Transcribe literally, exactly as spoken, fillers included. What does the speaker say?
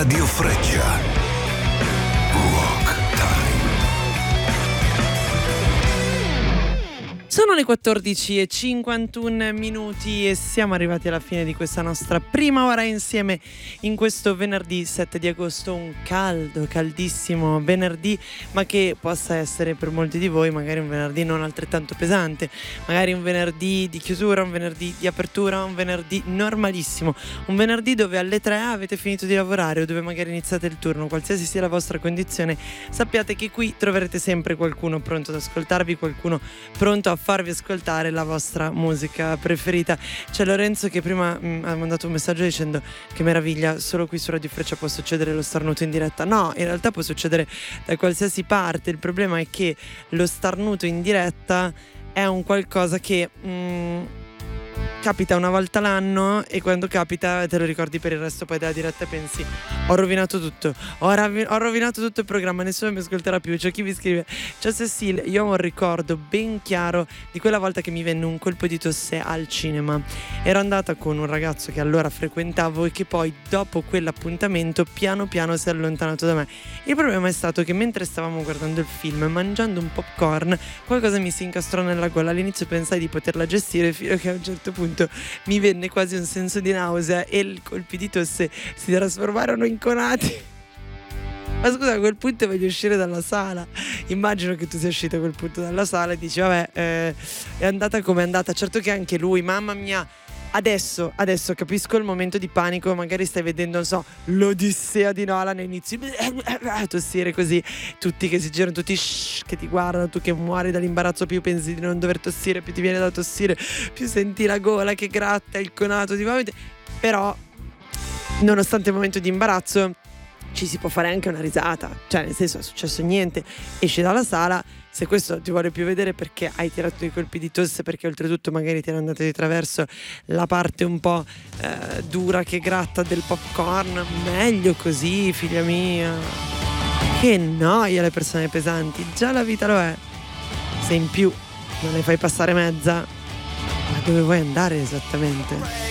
Radio Freccia. Rock Time. Sono le quattordici e cinquantuno minuti e siamo arrivati alla fine di questa nostra prima ora insieme in questo venerdì sette di agosto, un caldo, caldissimo venerdì, ma che possa essere per molti di voi magari un venerdì non altrettanto pesante, magari un venerdì di chiusura, un venerdì di apertura, un venerdì normalissimo, un venerdì dove alle tre avete finito di lavorare o dove magari iniziate il turno. Qualsiasi sia la vostra condizione, sappiate che qui troverete sempre qualcuno pronto ad ascoltarvi, qualcuno pronto a farvi ascoltare la vostra musica preferita. C'è Lorenzo che prima mh, ha mandato un messaggio dicendo che meraviglia, solo qui su Radio Freccia può succedere lo starnuto in diretta. No, in realtà può succedere da qualsiasi parte. Il problema è che lo starnuto in diretta è un qualcosa che mh, capita una volta l'anno e quando capita te lo ricordi per il resto poi della diretta e pensi ho rovinato tutto, ho, ravi- ho rovinato tutto il programma, nessuno mi ascolterà più. C'è chi mi scrive: ciao Cecile, io ho un ricordo ben chiaro di quella volta che mi venne un colpo di tosse al cinema. Ero andata con un ragazzo che allora frequentavo e che poi dopo quell'appuntamento piano piano si è allontanato da me. Il problema è stato che mentre stavamo guardando il film, mangiando un popcorn, qualcosa mi si incastrò nella gola. All'inizio pensai di poterla gestire fino a che a un certo punto mi venne quasi un senso di nausea e i colpi di tosse si trasformarono in conati. Ma scusa, a quel punto voglio uscire dalla sala. Immagino che tu sia uscito a quel punto dalla sala e dici vabbè, eh, è andata come è andata. Certo che anche lui, mamma mia, adesso, adesso capisco il momento di panico. Magari stai vedendo, non so, l'Odissea di Nolan e inizi a tossire così, tutti che si girano, tutti shh, che ti guardano, tu che muori dall'imbarazzo, più pensi di non dover tossire, più ti viene da tossire, più senti la gola che gratta, il conato di vomito. Però nonostante il momento di imbarazzo ci si può fare anche una risata, cioè nel senso è successo niente, esci dalla sala. Se questo ti vuole più vedere perché hai tirato dei colpi di tosse, perché oltretutto magari ti era andata di traverso la parte un po' eh, dura che gratta del popcorn, meglio così, figlia mia. Che noia le persone pesanti, già la vita lo è. Se in più non ne fai passare mezza, ma dove vuoi andare esattamente?